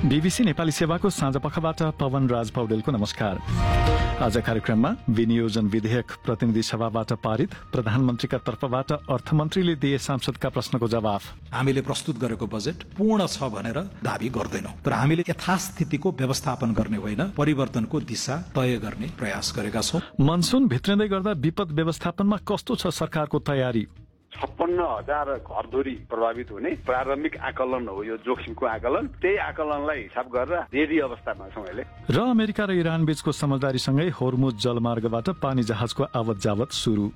BBC Nepali सेवाको साँझपखबाट पवन राज पौडेलको नमस्कार। आज कार्यक्रममा विनियोजन विधेयक प्रतिनिधि सभाबाट पारित, प्रधानमन्त्रीका तर्फबाट अर्थमन्त्रीले दिए सांसदका प्रश्नको जवाफ। हामीले प्रस्तुत गरेको बजेट पूर्ण छ भनेर दावी गर्दैनौं, तर हामीले यथास्थितिको व्यवस्थापन गर्ने होइन, परिवर्तनको दिशा तय गर्ने प्रयास गरेका छौं। मनसुन भित्रिँदै गर्दा विपद व्यवस्थापनमा कस्तो छ सरकारको तयारी? 56,000 घरधुरी प्रभावित हुने प्रारम्भिक आकलन हो यो जोखिमको आकलन। त्यही आकलनलाई हिसाब गरेर रेडी अवस्थामा छौं अहिले। र अमेरिका र इरान बीचको समझदारीसँगै होर्मुज जलमार्गबाट पानी जहाजको आवत जावत सुरु।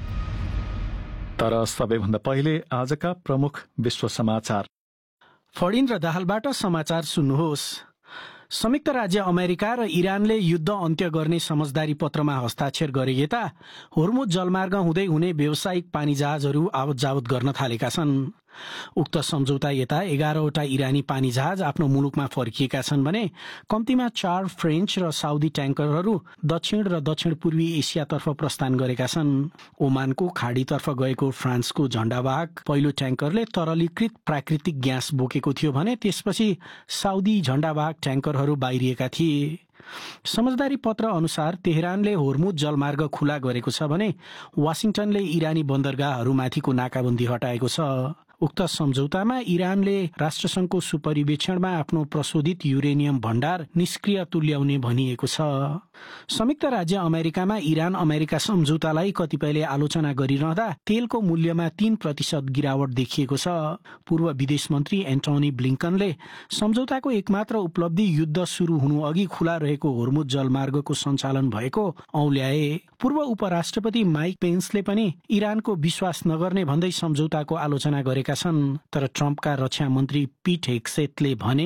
तर सबैभन्दा पहिले आजका प्रमुख विश्व समाचार। फडिन र दाहालबाट समाचार सुन्नुहोस्। संयुक्त राज्य अमेरिका र इरानले युद्ध अन्त्य गर्ने समझदारी पत्रमा हस्ताक्षर गरे यता होर्मुज जलमार्ग हुँदै हुने व्यावसायिक पानी जहाजहरू आवत जावत गर्न थालेका छन्। उक्त सम्झौता यता 11वटा इरानी पानी जहाज आफ्नो मुलुकमा फर्किएका छन् भने कम्तीमा 4 फ्रेन्च र साउदी ट्याङ्करहरू दक्षिण र दक्षिण पूर्वी एसियातर्फ प्रस्थान गरेका छन्। ओमानको खाडीतर्फ गएको फ्रान्सको झण्डावाहक पहिलो ट्याङ्करले तरलीकृत प्राकृतिक ग्यास बोकेको थियो भने त्यसपछि साउदी झण्डावाहक ट्याङ्करहरू बाहिरिएका थिए। समझदारी पत्र अनुसार तेहरानले होर्मुज जलमार्ग खुला गरेको छ भने वाशिंटनले इरानी बन्दरगाहहरूमाथिको नाकाबन्दी हटाएको छ। उक्त सम्झौतामा इरानले राष्ट्रसंघको सुपरिवेक्षणमा आफ्नो प्रशोधित युरेनियम भण्डार निष्क्रिय तुल्याउने भनिएको छ। संयुक्त राज्य अमेरिकामा इरान अमेरिका सम्झौतालाई कतिपयले आलोचना गरिरहँदा तेलको मूल्यमा 3% गिरावट देखिएको छ। पूर्व विदेश मन्त्री एन्टोनी ब्लिङ्कनले सम्झौताको एकमात्र उपलब्धि युद्ध सुरु हुनु अघि खुला रहेको होर्मुज जलमार्गको सञ्चालन भएको औल्याए। पूर्व उपराष्ट्रपति माइक पेन्सले पनि इरानको विश्वास नगर्ने भन्दै सम्झौताको आलोचना गरेका छन्। तर ट्रम्पका रक्षा मन्त्री पीट हेग्सेटले भने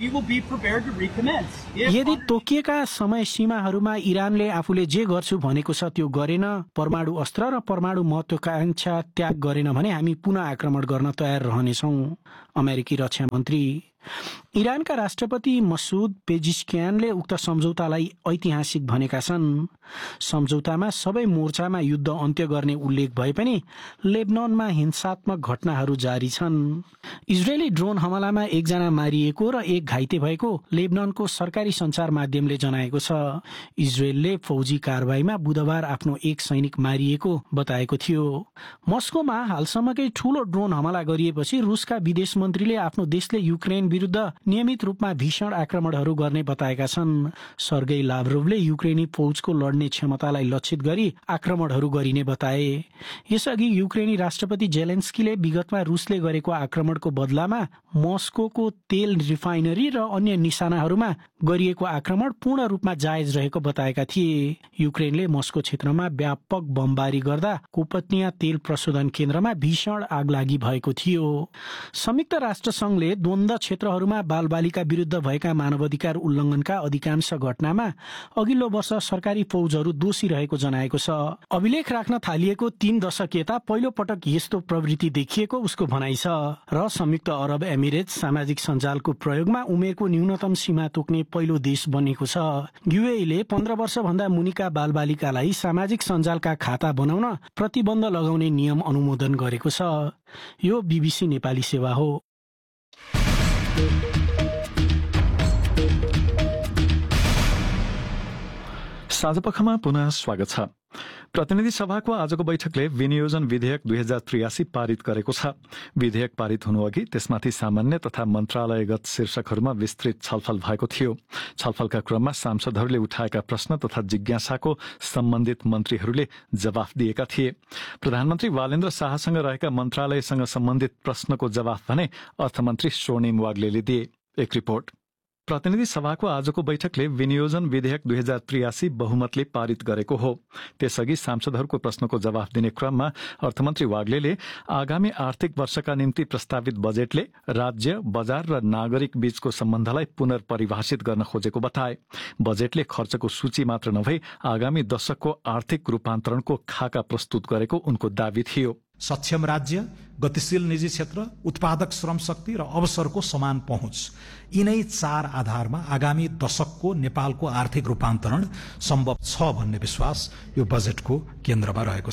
यदि तोकिएका समय सीमाहरूमा इरानले आफूले जे गर्छु भनेको छ त्यो गरेन, परमाणु अस्त्र र परमाणु महत्वाकांक्षा त्याग गरेन भने हामी पुनः आक्रमण गर्न तयार रहनेछौं। अमेरिकी रक्षा मन्त्री इरानका राष्ट्रपति मसुद पेजिशकियानले उक्त सम्झौतालाई ऐतिहासिक भनेका छन्। सम्झौतामा सबै मोर्चामा युद्ध अन्त्य गर्ने उल्लेख भए पनि लेबननमा हिंसात्मक घटनाहरू जारी छन्। इजरायली ड्रोन हमलामा 1 जना मारिएको र 1 घाइते भएको लेबननको सरकारी सञ्चार माध्यमले जनाएको छ। इजरायलले फौजी कारबाहीमा बुधबार आफ्नो 1 सैनिक मारिएको बताएको थियो। मस्कोमा हालसम्मकै ठूलो ड्रोन हमला गरिएपछि रुसका विदेश मन्त्रीले आफ्नो देशले युक्रेन विरुद्ध नियमित रूपमा भीषण आक्रमणहरू गर्ने बताएका छन्। सर्गेई लाभरोभले युक्रेनी फौजको लड्ने क्षमतालाई लक्षित गरी आक्रमणहरू गरिने बताए। यसअघि युक्रेनी राष्ट्रपति जेलेन्स्कीले विगतमा रुसले गरेको आक्रमणको बदलामा मस्कोको तेल रिफाइनरी र अन्य निशानाहरूमा गरिएको आक्रमण पूर्ण रूपमा जायज रहेको बताएका थिए। युक्रेनले मस्को क्षेत्रमा व्यापक बमबारी गर्दा कुपत्निया तेल प्रशोधन केन्द्रमा भीषण आगलागी भएको थियो। संयुक्त राष्ट्र संघले द्वन्द्व क्षेत्रहरूमा बालबालिका विरुद्ध भएका मानवाधिकार उल्लङ्घनका अधिकांश घटनामा अघिल्लो वर्ष सरकारी फौजहरू दोषी रहेको जनाएको छ। अभिलेख राख्न थालिएको 3 दशक यता पहिलो पटक यस्तो प्रवृत्ति देखिएको उसको भनाइ छ। र संयुक्त अरब एमिरेट सामाजिक सञ्जालको प्रयोगमा उमेरको न्यूनतम सीमा तोक्ने पहिलो देश बनेको छ। युएईले 15 वर्षभन्दा मुनिका बालबालिकालाई सामाजिक सञ्जालका खाता बनाउन प्रतिबन्ध लगाउने नियम अनुमोदन गरेको छ। यो बीबीसी नेपाली सेवा हो। साँझपखमा पुनः स्वागत छ। प्रतिनिधि सभाको आजको बैठकले विनियोजन विधेयक 2083 पारित गरेको छ। विधेयक पारित हुनुअघि त्यसमाथि सामान्य तथा मन्त्रालयगत शीर्षकहरूमा विस्तृत छलफल भएको थियो। छलफलका क्रममा सांसदहरूले उठाएका प्रश्न तथा जिज्ञासाको सम्बन्धित मन्त्रीहरूले जवाफ दिएका थिए। प्रधानमन्त्री वालेन्द्र शाहसँग रहेका मन्त्रालयसँग सम्बन्धित प्रश्नको जवाफ भने अर्थमन्त्री स्वर्णिम वाग्लेले दिए। एक रिपोर्ट। प्रतिनिधि सभाको आजको बैठकले विनियोजन विधेयक 2083 बहुमतले पारित गरेको हो। त्यसअघि सांसदहरूको प्रश्नको जवाफ दिने क्रममा अर्थमन्त्री वाग्लेले आगामी आर्थिक वर्षका निम्ति प्रस्तावित बजेटले राज्य, बजार र नागरिक बीचको सम्बन्धलाई पुनर्परिभाषित गर्न खोजेको बताए। बजेटले खर्चको सूची मात्र नभई आगामी दशकको आर्थिक रूपान्तरणको खाका प्रस्तुत गरेको उनको दावी थियो। सक्षम राज्य, गतिशील निजी क्षेत्र, उत्पादक श्रम शक्ति र अवसरको समान पहुँच, यिनै 4 आधारमा आगामी दशकको नेपालको आर्थिक रूपान्तरण सम्भव छ भन्ने विश्वास यो बजेटको केन्द्रमा रहेको छ।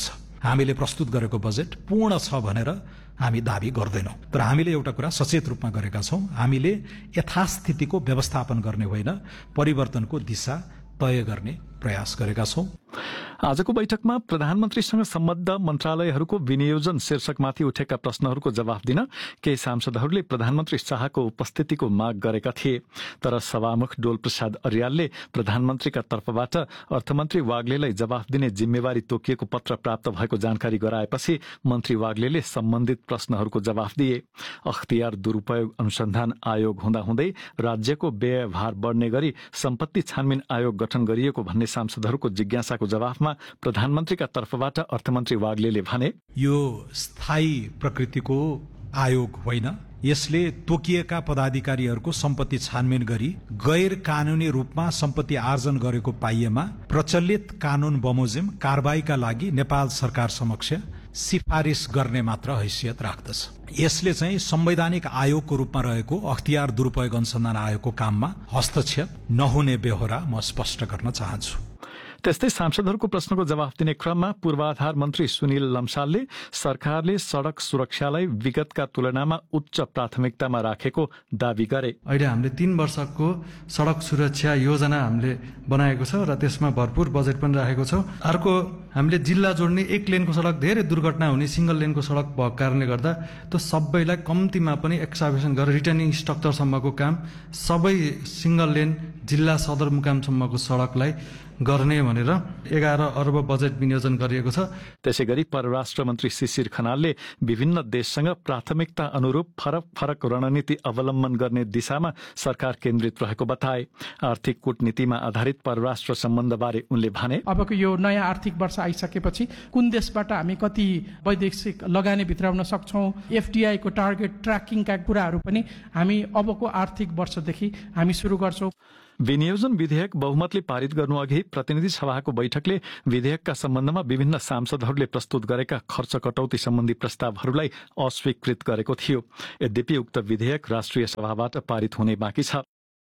हामीले प्रस्तुत गरेको बजेट पूर्ण छ भनेर हामी दावी गर्दैनौं। तर हामीले एउटा कुरा सचेत रूपमा गरेका छौं, हामीले यथास्थितिको व्यवस्थापन गर्ने होइन, परिवर्तनको दिशा तय गर्ने प्रयास गरेका छौं। आजको बैठकमा प्रधानमन्त्रीसँग सम्बद्ध मन्त्रालयहरूको विनियोजन शीर्षकमाथि उठेका प्रश्नहरूको जवाफ दिन केही सांसदहरूले प्रधानमन्त्री शाहको उपस्थितिको माग गरेका थिए। तर सभामुख डोल प्रसाद अर्यालले प्रधानमन्त्रीका तर्फबाट अर्थमन्त्री वाग्लेलाई जवाफ दिने जिम्मेवारी तोकिएको पत्र प्राप्त भएको जानकारी गराएपछि मन्त्री वाग्लेले सम्बन्धित प्रश्नहरूको जवाफ दिए। अख्तियार दुरूपयोग अनुसन्धान आयोग हुँदाहुँदै राज्यको व्ययभार बढ्ने गरी सम्पत्ति छानबिन आयोग गठन गरिएको भन्ने सांसदहरूको जिज्ञासाको जवाफमा प्रधानमन्त्रीका तर्फबाट अर्थमन्त्री वाग्लेले भने, यो स्थायी प्रकृतिको आयोग होइन, यसले तोकिएका पदाधिकारीहरूको सम्पत्ति छानबिन गरी गैर कानूनी रूपमा सम्पत्ति आर्जन गरेको पाइएमा प्रचलित कानून बमोजिम कारबाहीका लागि नेपाल सरकार समक्ष सिफारिस गर्ने मात्र हैसियत राख्दछ। यसले चाहिँ संवैधानिक आयोगको रूपमा रहेको अख्तियार दुरूपयोग अनुसन्धान आयोगको काममा हस्तक्षेप नहुने बेहोरा म स्पष्ट गर्न चाहन्छु। त्यस्तै सांसदहरूको प्रश्नको जवाफ दिने क्रममा पूर्वाधार मन्त्री सुनिल लम्सालले सरकारले सड़क सुरक्षालाई विगतका तुलनामा उच्च प्राथमिकतामा राखेको दावी गरे। अहिले हामीले 3 वर्षको सड़क सुरक्षा योजना हामीले बनाएको छ र त्यसमा भरपूर बजेट पनि राखेको छ। अर्को, हामीले जिल्ला जोड्ने 1 लेनको सड़क धेरै दुर्घटना हुने सिंगल लेनको सड़क भएको कारणले गर्दा त्यो सबैलाई कम्तीमा पनि एक्सकाभेसन गरेर रिटर्निङ स्ट्रक्चरसम्मको काम सबै सिंगल लेन जिल्ला सदरमुकामसम्मको सड़कलाई गर्ने भनेर 11 अर्ब बजेट विनियोजन गरिएको छ। त्यसैगरी परराष्ट्र मन्त्री शिशिर खनालले विभिन्न देशसँग प्राथमिकता अनुरूप फरक फरक रणनीति अवलम्बन गर्ने दिशामा सरकार केन्द्रित रहेको बताए। आर्थिक कूटनीतिमा आधारित परराष्ट्र सम्बन्धबारे उनले भने, अबको यो नयाँ आर्थिक वर्ष आइसकेपछि कुन देशबाट हामी कति वैदेशिक लगानी भित्राउन सक्छौं, एफडीआई को टार्गेट ट्र्याकिङका कुराहरू पनि हामी अबको आर्थिक वर्षदेखि हामी सुरु गर्छौं। विनियोजन विधेयक बहुमतले पारित गर्नु अघि प्रतिनिधि सभाको बैठकले विधेयकका सम्बन्धमा विभिन्न सांसदहरूले प्रस्तुत गरेका खर्च कटौती सम्बन्धी प्रस्तावहरूलाई अस्वीकृत गरेको थियो। यद्यपि उक्त विधेयक राष्ट्रिय सभाबाट पारित हुने बाँकी छ।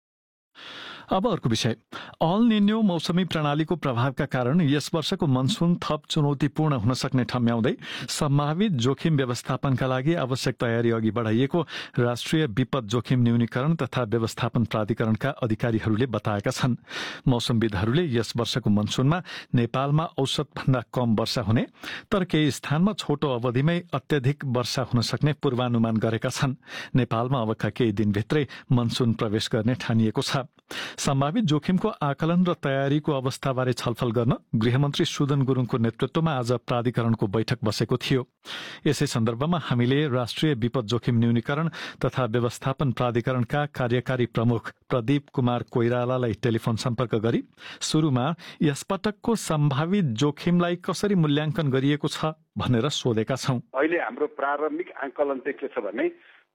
अब अर्को विषय, अल निन्यो मौसमी प्रणालीको प्रभावका कारण यस वर्षको मनसुन थप चुनौतीपूर्ण हुन सक्ने ठम्याउँदै सम्भावित जोखिम व्यवस्थापनका लागि आवश्यक तयारी अघि बढाइएको राष्ट्रिय विपद जोखिम न्यूनीकरण तथा व्यवस्थापन प्राधिकरणका अधिकारीहरूले बताएका छन्। मौसमविदहरूले यस वर्षको मनसुनमा नेपालमा औसत भन्दा कम वर्षा हुने तर केही स्थानमा छोटो अवधिमै अत्यधिक वर्षा हुन सक्ने पूर्वानुमान गरेका छन्। नेपालमा अबका केही दिनभित्रै मनसुन प्रवेश गर्ने ठानिएको छ। सम्भावित जोखिमको आकलन र तयारीको अवस्थाबारे छलफल गर्न गृहमन्त्री सुदन गुरुङको नेतृत्वमा आज प्राधिकरणको बैठक बसेको थियो। यसै सन्दर्भमा हामीले राष्ट्रिय विपद जोखिम न्यूनीकरण तथा व्यवस्थापन प्राधिकरणका कार्यकारी प्रमुख प्रदीप कुमार कोइरालालाई टेलिफोन सम्पर्क गरी सुरुमा यसपटकको सम्भावित जोखिमलाई कसरी मूल्याङ्कन गरिएको छ भनेर सोधेका छौं। अहिले हाम्रो प्रारम्भिक आकलन चाहिँ के छ भने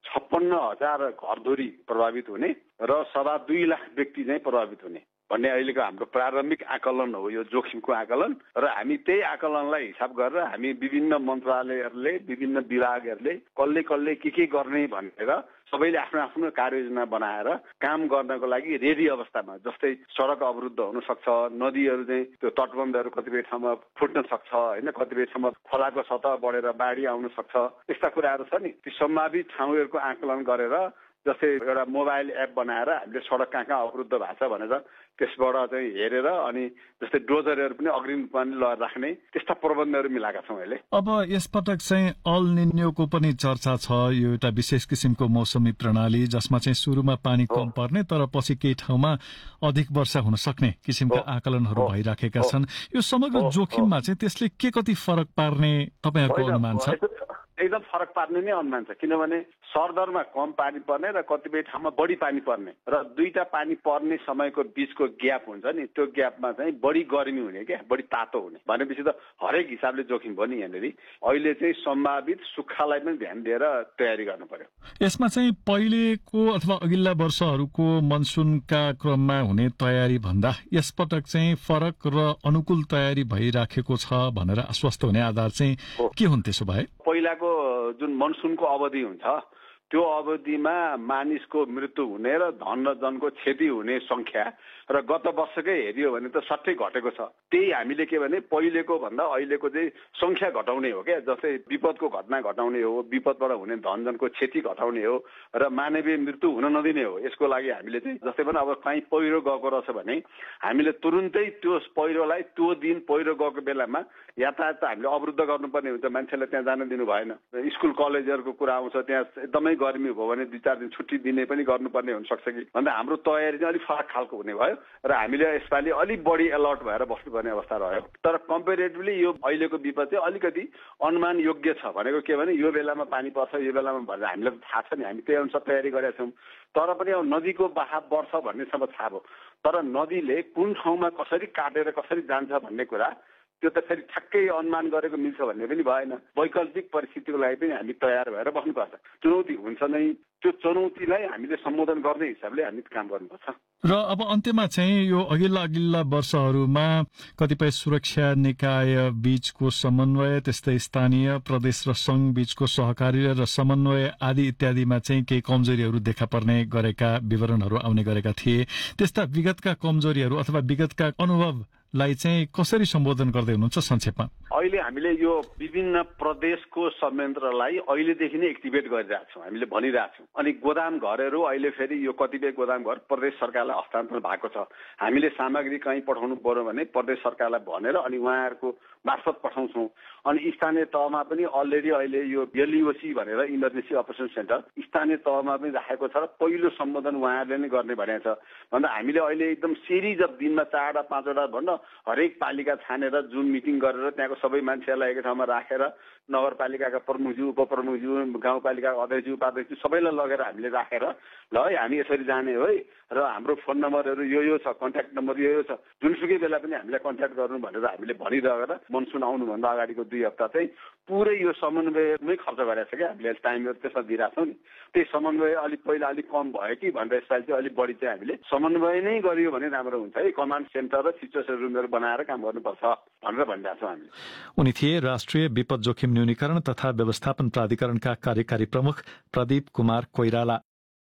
56,000 घरधुरी प्रभावित हुने र 2.25 लाख व्यक्ति चाहिँ प्रभावित हुने भन्ने अहिलेको हाम्रो प्रारम्भिक आकलन हो यो जोखिमको आकलन। र हामी त्यही आकलनलाई हिसाब गरेर हामी विभिन्न मन्त्रालयहरूले विभिन्न विभागहरूले कसले के गर्ने भनेर सबैले आफ्नो आफ्नो कार्ययोजना बनाएर काम गर्नको लागि रेडी अवस्थामा, जस्तै सडक अवरुद्ध हुन सक्छ, नदीहरू चाहिँ त्यो तटबन्धहरू कतिपय ठाउँमा फुट्न सक्छ हैन, कतिपय ठाउँमा खोलाको सतह बढेर बाढी आउन सक्छ, यस्ता कुराहरू छ नि। ती सम्भावित ठाउँहरूको आकलन गरेर जस्तै एउटा मोबाइल एप बनाएर हामीले सडक कहाँ अवरुद्ध भएको छ भनेर त्यसबाट चाहिँ हेरेर अनि जस्तै डोजरहरू पनि अग्रिम रूपमा लगाएर राख्ने त्यस्ता प्रबन्धहरू मिलाएका छौँ अहिले। अब यसपटक चाहिँ अल निन्योको पनि चर्चा छ। यो एउटा विशेष किसिमको मौसमी प्रणाली जसमा चाहिँ सुरुमा पानी कम पर्ने तर पछि केही ठाउँमा अधिक वर्षा हुन सक्ने किसिमका आकलनहरू भइराखेका छन्। यो समग्र जोखिममा चाहिँ त्यसले के कति फरक पार्ने तपाईहरुको अनुमान छ? एकदम फरक पार्ने नै अनुमान छ, किनभने सरदरमा कम पानी पर्ने र कतिपय ठाउँमा बढी पानी पर्ने र दुईटा पानी पर्ने समयको बीचको ग्याप हुन्छ नि, त्यो ग्यापमा चाहिँ बढी गर्मी हुने क्या, बढी तातो हुने भनेपछि त हरेक हिसाबले जोखिम भयो नि। यहाँनिर अहिले चाहिँ सम्भावित सुक्खालाई पनि ध्यान दिएर तयारी गर्नु पर्यो। यसमा चाहिँ पहिलेको अथवा अघिल्ला वर्षहरूको मनसुनका क्रममा हुने तयारी भन्दा यसपटक चाहिँ फरक र अनुकूल तयारी भइराखेको छ भनेर आश्वस्त हुने आधार चाहिँ के हुन् त्यसो भए? पहिलाको जुन मनसुनको अवधि हुन्छ त्यो अवधिमा मानिसको मृत्यु हुने र धन र जनको क्षति हुने संख्या र गत वर्षकै हेरियो भने त सट्टै घटेको छ। त्यही हामीले के भने पहिलेको भन्दा अहिलेको चाहिँ संख्या घटाउने हो क्या, जस्तै विपदको घटना घटाउने हो, विपदबाट हुने धनजनको क्षति घटाउने हो र मानवीय मृत्यु हुन नदिने हो। यसको लागि हामीले चाहिँ जस्तै पनि अब कहीँ पहिरो गएको रहेछ भने हामीले तुरुन्तै त्यो पहिरोलाई त्यो दिन पहिरो गएको बेलामा यातायात हामीले अवरुद्ध गर्नुपर्ने हुन्छ, मान्छेलाई त्यहाँ जान दिनु भएन। स्कुल कलेजहरूको कुरा आउँछ, त्यहाँ एकदमै गर्मी भयो भने 2-4 दिन छुट्टी दिने पनि गर्नुपर्ने हुनसक्छ कि भन्दा हाम्रो तयारी चाहिँ अलिक फरक खालको हुने भयो र हामीले यसपालि अलिक बढी अलर्ट भएर बस्नुपर्ने अवस्था रह्यो। तर कम्पेरेटिभली यो अहिलेको विपद चाहिँ अलिकति अनुमान योग्य छ। भनेको के भने यो बेलामा पानी पर्छ, यो बेलामा भनेर हामीलाई थाहा छ नि, हामी त्यही अनुसार तयारी गरेका छौँ। तर पनि अब नदीको बहाव बढ्छ भन्नेसम्म थाहा भयो, तर नदीले कुन ठाउँमा कसरी काटेर कसरी जान्छ भन्ने कुरा त्यो त फेरि ठ्याक्कै अनुमान गरेको मिल्छ भन्ने पनि भएन। वैकल्पिक परिस्थितिको लागि पनि हामी तयार भएर बस्नुपर्छ। चुनौती हुन्छ नै, त्यो चुनौतीलाई हामीले सम्बोधन गर्ने हिसाबले हामी काम गर्नुपर्छ। र अब अन्त्यमा चाहिँ यो अघिल्ला वर्षहरूमा कतिपय सुरक्षा निकाय बीचको समन्वय, त्यस्तै स्थानीय प्रदेश र संघ बीचको सहकार्य र समन्वय आदि इत्यादिमा चाहिँ केही कमजोरीहरू देखा पर्ने गरेका विवरणहरू आउने गरेका थिए। त्यस्ता विगतका कमजोरीहरू अथवा विगतका अनुभवलाई चाहिँ कसरी सम्बोधन गर्दै हुनुहुन्छ संक्षेपमा? अहिले हामीले यो विभिन्न प्रदेशको संयन्त्रलाई अहिलेदेखि नै एक्टिभेट गरिरहेको छौँ, हामीले भनिरहेको छौँ। अनि गोदाम घरहरू अहिले फेरि यो कतिपय गोदाम घर प्रदेश सरकारलाई हस्तान्तरण भएको छ। हामीले सामग्री कहीँ पठाउनु पर्यो भने प्रदेश सरकारलाई भनेर अनि उहाँहरूको मार्फत पठाउँछौँ। अनि स्थानीय तहमा पनि अलरेडी अहिले यो एलइओसी भनेर इमर्जेन्सी अपरेसन सेन्टर स्थानीय तहमा पनि राखेको छ र पहिलो सम्बोधन उहाँहरूले नै गर्ने भनेको छ। भन्दा हामीले अहिले एकदम सिरिज अफ दिनमा 4वटा 5वटा भन्न हरेक पालिका छानेर जुन मिटिङ गरेर त्यहाँको सबै मान्छेहरूलाई एकै ठाउँमा राखेर नगरपालिकाका प्रमुखज्यू उपप्रमुखज्यू गाउँपालिकाका अध्यक्षज्यू उपाध्यक्ष सबैलाई लगेर हामीले राखेर ल है हामी यसरी जाने हो है र हाम्रो फोन नम्बरहरू यो छ, कन्ट्याक्ट नम्बर यो छ, जुनसुकै बेला पनि हामीलाई कन्ट्याक्ट गर्नु भनेर हामीले भनिरहेर मनसुन आउनुभन्दा अगाडिको 2 हप्ता चाहिँ पुरै यो समन्वयमै खर्च गरेको छ क्या हामीले टाइमहरू त्यसमा दिइरहेको छौँ नि। त्यही समन्वय अलिक पहिला अलिक कम भयो कि भनेर यसपालि चाहिँ अलिक बढी चाहिँ हामीले समन्वय नै गरियो भने राम्रो हुन्छ है। कमान्ड सेन्टर र सिचुएसन रुमहरू बनाएर काम गर्नुपर्छ भनेर भनिरहेको छौँ हामीले। उनी थिए राष्ट्रिय विपद जोखिम न्यूनीकरण तथा व्यवस्थापन प्राधिकरणका कार्यकारी प्रमुख प्रदीप कुमार कोइराला।